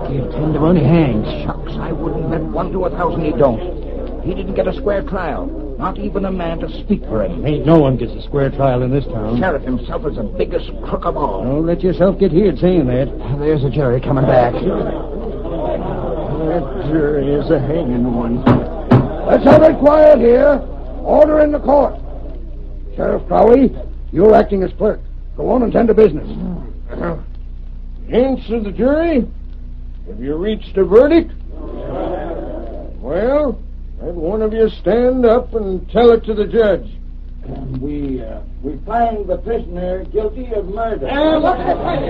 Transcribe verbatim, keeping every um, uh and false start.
He'll ten to one he hangs. Shucks, I wouldn't bet one to a thousand he don't. He didn't get a square trial. Not even a man to speak for him. Ain't no one gets a square trial in this town. Sheriff himself is the biggest crook of all. Don't let yourself get heard saying that. There's the jury coming back. That jury is a hanging one. Let's have it quiet here. Order in the court. Sheriff Crowley, you're acting as clerk. Go on and tend to business. Answer the jury. Have you reached a verdict? Well, let one of you stand up and tell it to the judge. We, uh, we find the prisoner guilty of murder.